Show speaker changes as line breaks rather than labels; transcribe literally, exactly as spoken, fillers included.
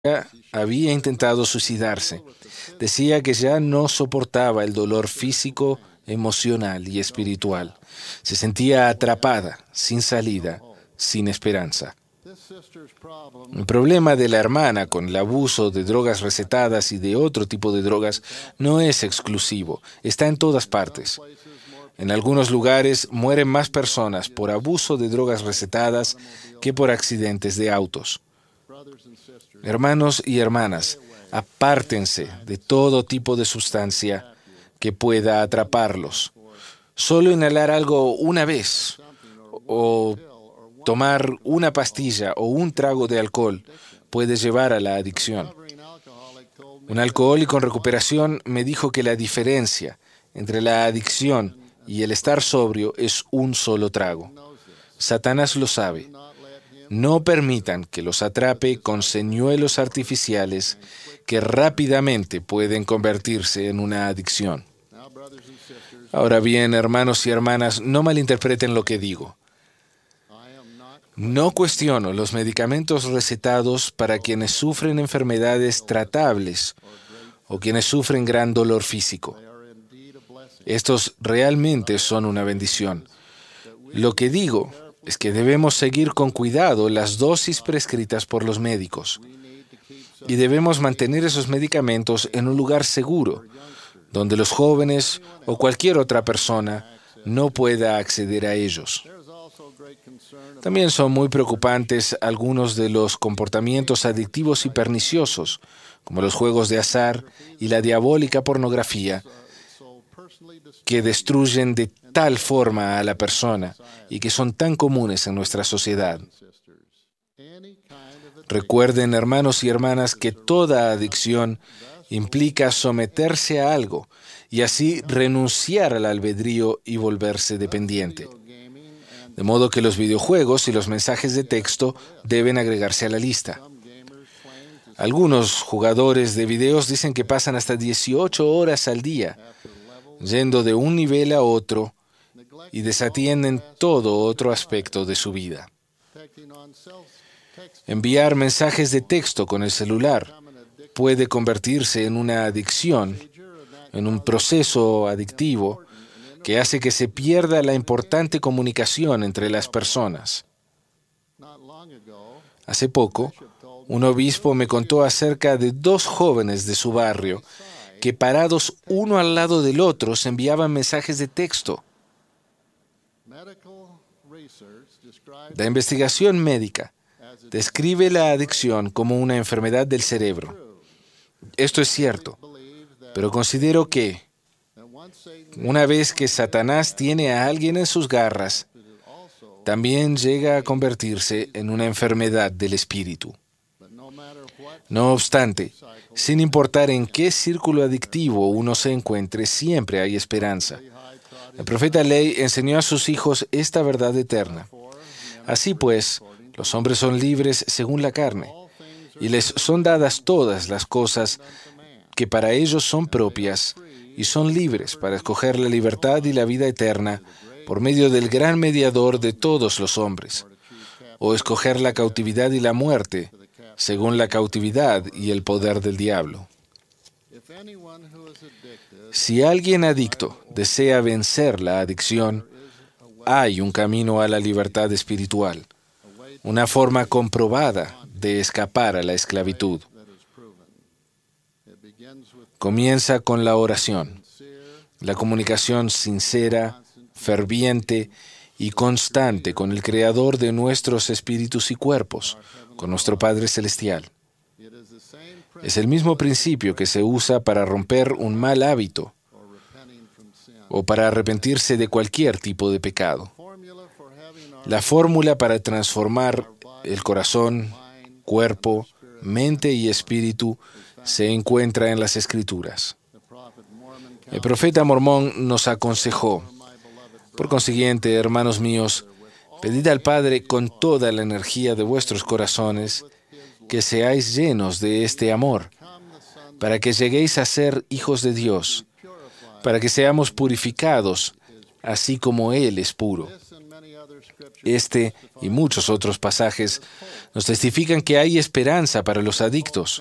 había intentado suicidarse. Decía que ya no soportaba el dolor físico, emocional y espiritual. Se sentía atrapada, sin salida, sin esperanza. El problema de la hermana con el abuso de drogas recetadas y de otro tipo de drogas no es exclusivo, está en todas partes. En algunos lugares mueren más personas por abuso de drogas recetadas que por accidentes de autos. Hermanos y hermanas, apártense de todo tipo de sustancia que pueda atraparlos. Solo inhalar algo una vez o tomar una pastilla o un trago de alcohol puede llevar a la adicción. Un alcohólico en recuperación me dijo que la diferencia entre la adicción y el estar sobrio es un solo trago. Satanás lo sabe. No permitan que los atrape con señuelos artificiales que rápidamente pueden convertirse en una adicción. Ahora bien, hermanos y hermanas, no malinterpreten lo que digo. No cuestiono los medicamentos recetados para quienes sufren enfermedades tratables o quienes sufren gran dolor físico. Estos realmente son una bendición. Lo que digo es que debemos seguir con cuidado las dosis prescritas por los médicos y debemos mantener esos medicamentos en un lugar seguro, donde los jóvenes o cualquier otra persona no pueda acceder a ellos. También son muy preocupantes algunos de los comportamientos adictivos y perniciosos, como los juegos de azar y la diabólica pornografía, que destruyen de tal forma a la persona y que son tan comunes en nuestra sociedad. Recuerden, hermanos y hermanas, que toda adicción implica someterse a algo y así renunciar al albedrío y volverse dependiente. De modo que los videojuegos y los mensajes de texto deben agregarse a la lista. Algunos jugadores de videos dicen que pasan hasta dieciocho horas al día, yendo de un nivel a otro y desatienden todo otro aspecto de su vida. Enviar mensajes de texto con el celular puede convertirse en una adicción, en un proceso adictivo que hace que se pierda la importante comunicación entre las personas. Hace poco, un obispo me contó acerca de dos jóvenes de su barrio que parados uno al lado del otro se enviaban mensajes de texto. La investigación médica describe la adicción como una enfermedad del cerebro. Esto es cierto, pero considero que una vez que Satanás tiene a alguien en sus garras, también llega a convertirse en una enfermedad del espíritu. No obstante, sin importar en qué círculo adictivo uno se encuentre, siempre hay esperanza. El profeta Ley enseñó a sus hijos esta verdad eterna. Así pues, los hombres son libres según la carne, y les son dadas todas las cosas que para ellos son propias, y son libres para escoger la libertad y la vida eterna por medio del gran mediador de todos los hombres, o escoger la cautividad y la muerte, según la cautividad y el poder del diablo. Si alguien adicto desea vencer la adicción, hay un camino a la libertad espiritual, una forma comprobada de escapar a la esclavitud. Comienza con la oración, la comunicación sincera, ferviente y constante con el Creador de nuestros espíritus y cuerpos, con nuestro Padre Celestial. Es el mismo principio que se usa para romper un mal hábito o para arrepentirse de cualquier tipo de pecado. La fórmula para transformar el corazón, cuerpo, mente y espíritu se encuentra en las Escrituras. El profeta Mormón nos aconsejó: por consiguiente, hermanos míos, pedid al Padre con toda la energía de vuestros corazones que seáis llenos de este amor, para que lleguéis a ser hijos de Dios, para que seamos purificados, así como Él es puro. Este y muchos otros pasajes nos testifican que hay esperanza para los adictos.